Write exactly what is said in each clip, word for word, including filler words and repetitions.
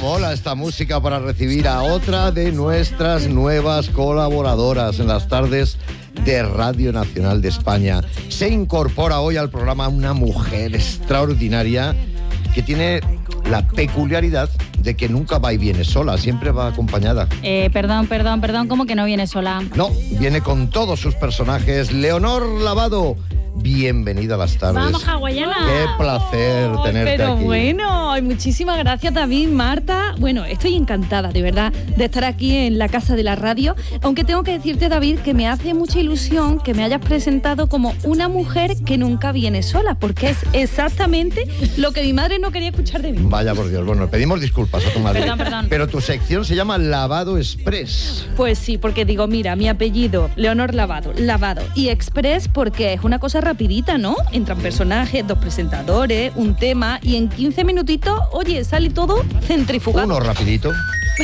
mola esta música para recibir a otra de nuestras nuevas colaboradoras en las tardes de Radio Nacional de España. Se incorpora hoy al programa una mujer extraordinaria que tiene la peculiaridad de que nunca va y viene sola, siempre va acompañada. Eh, perdón, perdón, perdón, ¿cómo que no viene sola? No, viene con todos sus personajes. Leonor Lavado, bienvenida a las tardes. ¡Vamos, hawaiana! ¡Qué placer oh, tenerte pero aquí! Pero bueno, muchísimas gracias, David, Marta. Bueno, estoy encantada, de verdad, de estar aquí en la casa de la radio. Aunque tengo que decirte, David, que me hace mucha ilusión que me hayas presentado como una mujer que nunca viene sola, porque es exactamente lo que mi madre no quería escuchar de mí. Vaya por Dios, bueno, pedimos disculpas a tu madre. Perdón, perdón. Pero tu sección se llama Lavado Express. Pues sí, porque digo, mira, mi apellido, Leonor Lavado, Lavado, y Express porque es una cosa rapidita, ¿no? Entran personajes, dos presentadores, un tema, y en quince minutitos, oye, sale todo centrifugado. Uno rapidito.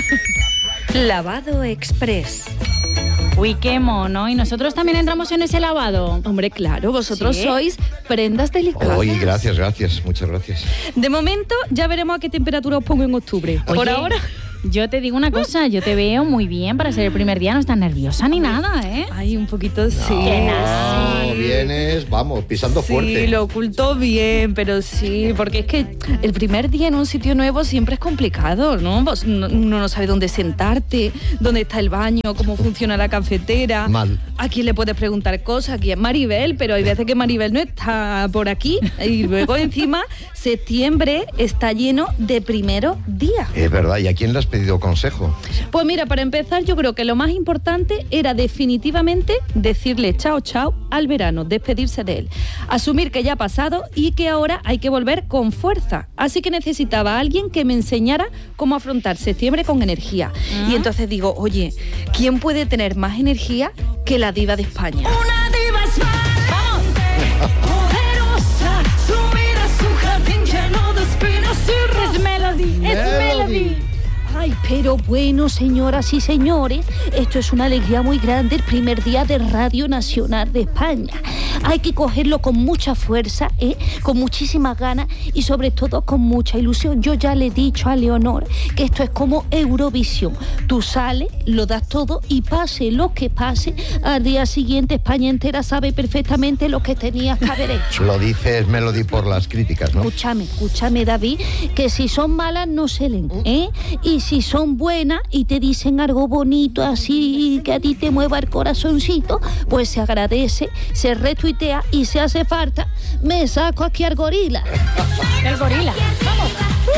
Lavado Express. Uy, qué mono. ¿Y nosotros también entramos en ese lavado? Hombre, claro, vosotros ¿Sí? sois prendas delicadas. Oye, gracias, gracias, muchas gracias. De momento, ya veremos a qué temperatura os pongo en octubre. Oye, Por ahora... Yo te digo una cosa, yo te veo muy bien para ser el primer día, no estás nerviosa ni nada, ¿eh? Ay, un poquito sí. No, Que nada. no, vienes, vamos, pisando Sí, fuerte. lo ocultó bien, pero sí, porque es que el primer día en un sitio nuevo siempre es complicado, ¿no? Vos, no uno no sabe dónde sentarte, dónde está el baño, cómo funciona la cafetera. Mal. A quién le puedes preguntar cosas, aquí es Maribel, pero hay veces que Maribel no está por aquí. Y luego encima, septiembre está lleno de primeros días. Es verdad, ¿y a quién le has pedido consejo? Pues mira, para empezar, yo creo que lo más importante era definitivamente decirle chao, chao al verano, despedirse de él. Asumir que ya ha pasado y que ahora hay que volver con fuerza. Así que necesitaba a alguien que me enseñara cómo afrontar septiembre con energía. ¿Ah? Y entonces digo, oye, ¿quién puede tener más energía que la diva de España? Una diva es valiente, poderosa, su vida es un jardín lleno de espinas y rosas. Es Melody, es Melody. Ay, pero bueno, señoras y señores, esto es una alegría muy grande, el primer día de Radio Nacional de España. Hay que cogerlo con mucha fuerza, ¿eh? Con muchísimas ganas y sobre todo con mucha ilusión. Yo ya le he dicho a Leonor que esto es como Eurovisión. Tú sales, lo das todo y pase lo que pase, al día siguiente España entera sabe perfectamente lo que tenías que haber hecho. Lo dices, Melody, por las críticas, ¿no? Escúchame, escúchame, David, que si son malas no se leen, ¿eh? Y si son buenas y te dicen algo bonito así que a ti te mueva el corazoncito, pues se agradece, se retuitea y si hace falta, me saco aquí al gorila. El gorila. Vamos.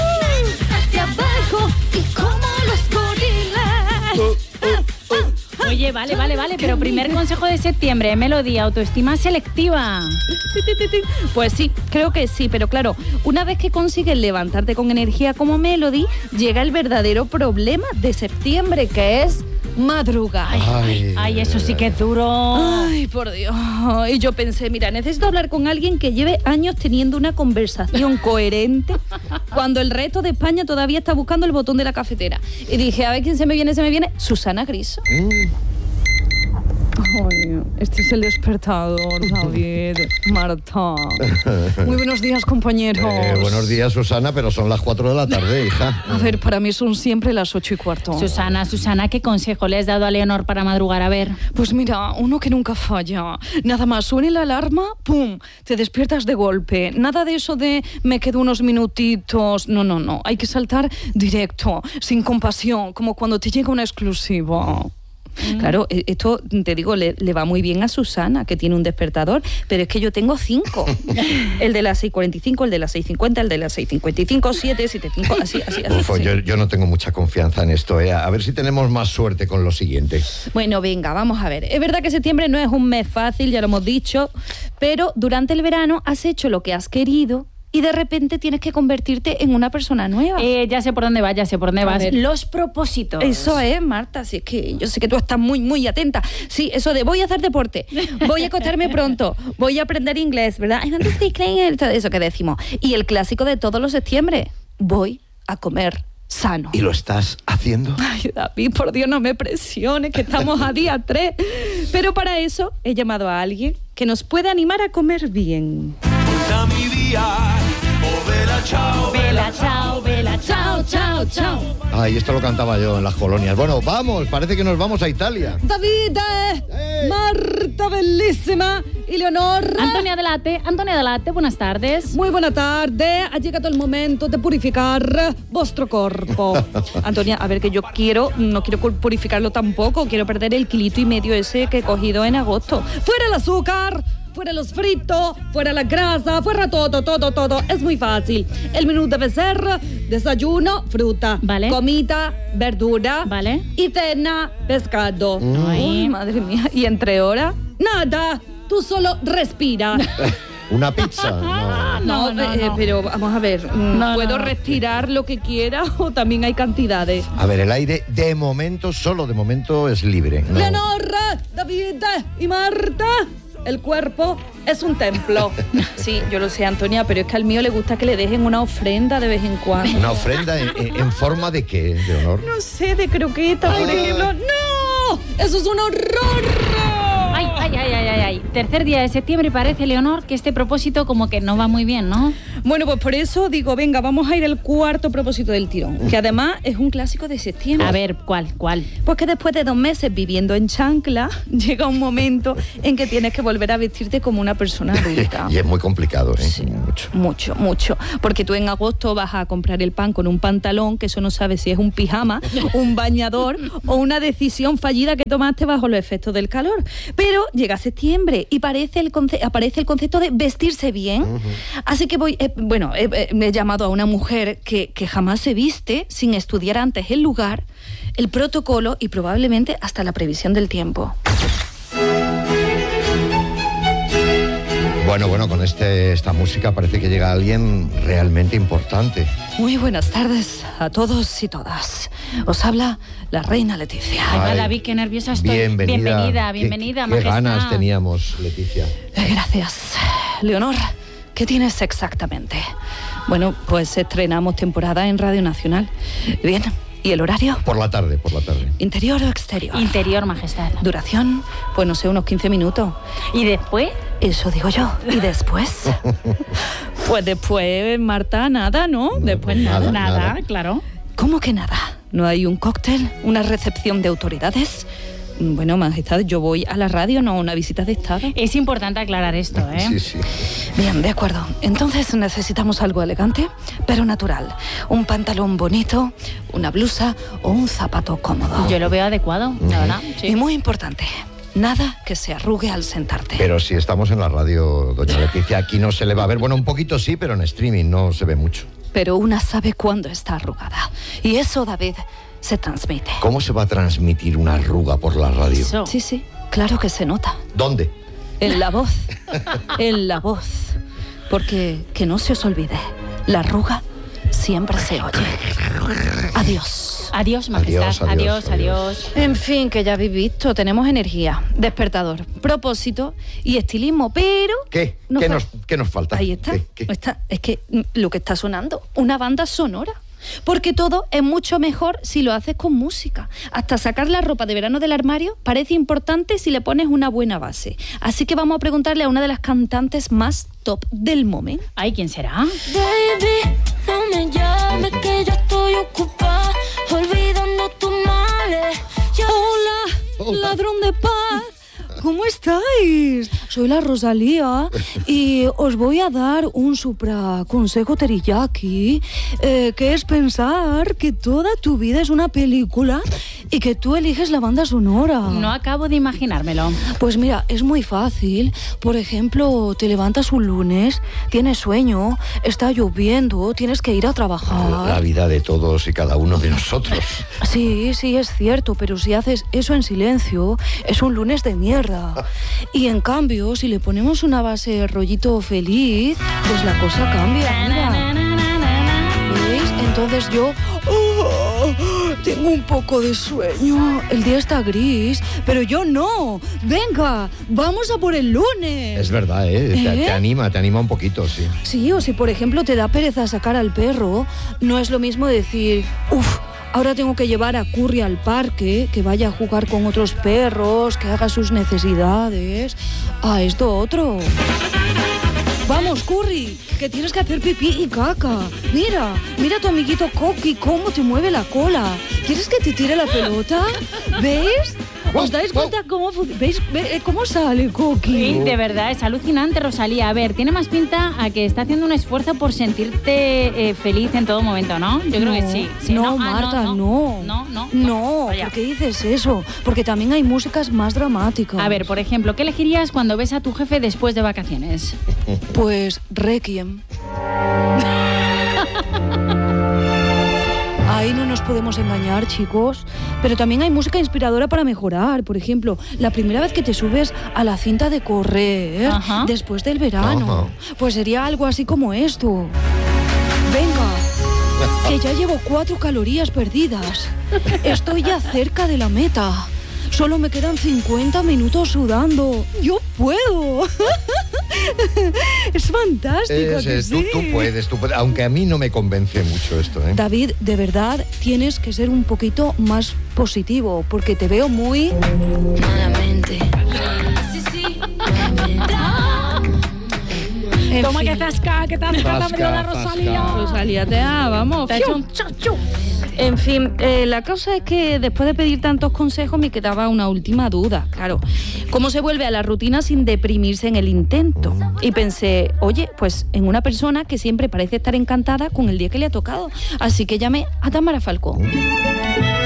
Uh, de abajo y como los gorilas. Oye, vale, vale, vale, pero primer consejo de septiembre, Melody, autoestima selectiva. Pues sí, creo que sí, pero claro, una vez que consigues levantarte con energía como Melody, llega el verdadero problema de septiembre, que es madrugar. Ay, ay, ay, eso sí que es duro. Ay, por Dios. Y yo pensé, mira, necesito hablar con alguien que lleve años teniendo una conversación coherente cuando el resto de España todavía está buscando el botón de la cafetera. Y dije, a ver quién se me viene, se me viene, Susana Griso. Mm. Ay, este es el despertador, David, Marta. Muy buenos días, compañeros. Eh, buenos días, Susana, pero son las cuatro de la tarde, hija. A ver, para mí son siempre las ocho y cuarto. Susana, Susana, ¿qué consejo le has dado a Leonor para madrugar? A ver. Pues mira, uno que nunca falla. Nada más suene la alarma, ¡pum!, te despiertas de golpe. Nada de eso de me quedo unos minutitos. No, no, no. Hay que saltar directo, sin compasión, como cuando te llega una exclusiva. Mm. Claro, esto, te digo, le, le va muy bien a Susana, que tiene un despertador, pero es que yo tengo cinco. El de las seis cuarenta y cinco, el de las seis cincuenta, el de las seis cincuenta y cinco, siete, siete, cinco, así, así, así. Uf, así. yo, yo no tengo mucha confianza en esto, ¿eh? A ver si tenemos más suerte con lo siguiente. Bueno, venga, vamos a ver. Es verdad que septiembre no es un mes fácil, ya lo hemos dicho, pero durante el verano has hecho lo que has querido y de repente tienes que convertirte en una persona nueva. Eh, ya sé por dónde vas, ya sé por dónde A vas. ver. Los propósitos. Eso es, Marta, sí, es que yo sé que tú estás muy, muy atenta. Sí, eso de voy a hacer deporte, voy a acostarme pronto, voy a aprender inglés, ¿verdad? I want to speak English, todo eso que decimos. Y el clásico de todos los septiembre, voy a comer sano. ¿Y lo estás haciendo? Ay, David, por Dios, no me presiones, que estamos a día tres. Pero para eso he llamado a alguien que nos puede animar a comer bien. Mi día, oh vela chao, Vela, chao, vela, chao, chao. chao, chao. Ay, esto lo cantaba yo en las colonias. Bueno, vamos, parece que nos vamos a Italia. Davide, Hey. Marta bellísima y Leonor. Antonia Delate, Antonia Delate, buenas tardes. Muy buena tarde, ha llegado el momento de purificar vuestro cuerpo. Antonia, a ver, que yo quiero, no quiero purificarlo tampoco, quiero perder el kilito y medio ese que he cogido en agosto. Fuera el azúcar, fuera los fritos, fuera la grasa, fuera todo, todo, todo. Es muy fácil. El menú debe ser desayuno, fruta, Vale. comida, verdura, Vale. y cena, pescado. Ay. Uy, madre mía, ¿y entre horas? Nada, tú solo respira. ¿Una pizza? No. No, No, no, eh, no. pero vamos a ver, mm, No, ¿puedo no, no. respirar lo que quiera o también hay cantidades? A ver, el aire de momento, solo de momento, es libre. No. Leonor, David y Marta, el cuerpo es un templo. Sí, yo lo sé, Antonia, pero es que al mío le gusta que le dejen una ofrenda de vez en cuando. ¿Una ofrenda en, en- en forma de qué, Leonor? No sé, de croqueta, por Ay. ejemplo. ¡No! ¡Eso es un horror! Ay, ay, ay, ay, ay, ay. Tercer día de septiembre y parece, Leonor, que este propósito como que no va muy bien, ¿no? Bueno, pues por eso digo, venga, vamos a ir al cuarto propósito del tirón, que además es un clásico de septiembre. A ver, ¿cuál, cuál? Pues que después de dos meses viviendo en chancla, llega un momento en que tienes que volver a vestirte como una persona adulta. Y es muy complicado, ¿eh? Mucho. Mucho, mucho. Porque tú en agosto vas a comprar el pan con un pantalón, que eso no sabes si es un pijama, un bañador o una decisión fallida que tomaste bajo los efectos del calor. Pero llega septiembre y parece el conce- aparece el concepto de vestirse bien. Así que voy, eh, bueno, eh, eh, me he llamado a una mujer que, que jamás se viste sin estudiar antes el lugar, el protocolo y probablemente hasta la previsión del tiempo. Bueno, bueno, con este, esta música parece que llega alguien realmente importante. Muy buenas tardes a todos y todas. Os habla la reina Leticia. Ay, va, Ay, David, qué nerviosa estoy. Bienvenida. Bienvenida, Qué- bienvenida, Qué, majestad. ganas teníamos, Leticia. Eh, Gracias. Leonor, ¿qué tienes exactamente? Bueno, pues estrenamos temporada en Radio Nacional. Bien, ¿y el horario? Por la tarde, por la tarde. ¿Interior o exterior? Interior, majestad. ¿Duración? Pues no sé, unos quince minutos. ¿Y después? Eso digo yo. ¿Y después? Pues después, Marta, nada, ¿no? Después pues nada. nada. Nada, nada. claro. ¿Cómo que nada? ¿No hay un cóctel? ¿Una recepción de autoridades? Bueno, majestad, yo voy a la radio, no a una visita de Estado. Es importante aclarar esto, ¿eh? Sí, sí. Bien, de acuerdo. Entonces necesitamos algo elegante, pero natural. Un pantalón bonito, una blusa o un zapato cómodo. Yo lo veo adecuado, la verdad. Y Sí. muy importante, nada que se arrugue al sentarte. Pero si estamos en la radio, doña Leticia, aquí no se le va a ver. Bueno, un poquito sí, pero en streaming no se ve mucho. Pero una sabe cuándo está arrugada. Y eso, David, se transmite. ¿Cómo se va a transmitir una arruga por la radio? Eso. Sí, sí, claro que se nota. ¿Dónde? En la voz. En la voz. Porque, que no se os olvide, la arruga siempre se oye. Adiós. Adiós, majestad. Adiós, Adiós, adiós, adiós. En fin, que ya habéis visto, tenemos energía, despertador, propósito y estilismo, pero... ¿Qué? No ¿Qué, fa- nos, ¿Qué nos falta? Ahí está, ¿Qué- qué? está. Es que mm, lo que está sonando, una banda sonora. Porque todo es mucho mejor si lo haces con música. Hasta sacar la ropa de verano del armario parece importante si le pones una buena base. Así que vamos a preguntarle a una de las cantantes más top del momento. Ay, ¿quién será? Baby, no me llames que yo estoy ocupada, olvidando tus males. Yo Hola, Hola. ladrón de paz. ¿Cómo estáis? Soy la Rosalía y os voy a dar un supra consejo teriyaki, eh, que es pensar que toda tu vida es una película y que tú eliges la banda sonora. No acabo de imaginármelo. Pues mira, es muy fácil. Por ejemplo, te levantas un lunes, tienes sueño, está lloviendo, tienes que ir a trabajar. La vida de todos y cada uno de nosotros. Sí, sí, es cierto, pero si haces eso en silencio, es un lunes de mierda. Y en cambio, si le ponemos una base rollito feliz, pues la cosa cambia, mira. ¿Veis? Entonces yo... ¡oh! Tengo un poco de sueño. El día está gris, pero yo no. Venga, vamos a por el lunes. Es verdad, ¿eh? Te, ¿Eh? te anima, te anima un poquito, sí. Sí, o si por ejemplo te da pereza sacar al perro, no es lo mismo decir, uff, ahora tengo que llevar a Curry al parque, que vaya a jugar con otros perros, que haga sus necesidades, a esto otro. Vamos, Curry, que tienes que hacer pipí y caca. Mira, mira a tu amiguito Coqui cómo te mueve la cola. ¿Quieres que te tire la pelota? ¿Veis? ¿Os dais cuenta cómo, ¿veis? ¿Ve- cómo sale Coqui? Sí, de verdad, es alucinante, Rosalía. A ver, tiene más pinta a que está haciendo un esfuerzo por sentirte eh, feliz en todo momento, ¿no? Yo creo que sí. sí. No, Ah, Marta, no. No, no, no. No, Vaya. ¿por qué dices eso? Porque también hay músicas más dramáticas. A ver, por ejemplo, ¿qué elegirías cuando ves a tu jefe después de vacaciones? Pues Requiem. Ahí no nos podemos engañar, chicos. Pero también hay música inspiradora para mejorar. Por ejemplo, la primera vez que te subes a la cinta de correr Ajá. después del verano. Pues sería algo así como esto. Venga, que ya llevo cuatro calorías perdidas. Estoy ya cerca de la meta. Solo me quedan cincuenta minutos sudando. ¡Yo puedo! Es fantástico. Es, ¿a que es, tú, sí? tú puedes, tú puedes, aunque a mí no me convence mucho esto, ¿eh? David, de verdad tienes que ser un poquito más positivo, porque te veo muy malamente. En Toma fin, que zasca, que zasca, Zasca, dámelo la zasca. Rosalía. Rosalía, te da, vamos. Te ha hecho ¡fiu! un chachu. En fin, eh, la cosa es que después de pedir tantos consejos me quedaba una última duda, claro. ¿Cómo se vuelve a la rutina sin deprimirse en el intento? Y pensé, oye, pues en una persona que siempre parece estar encantada con el día que le ha tocado. Así que llamé a Tamara Falcó.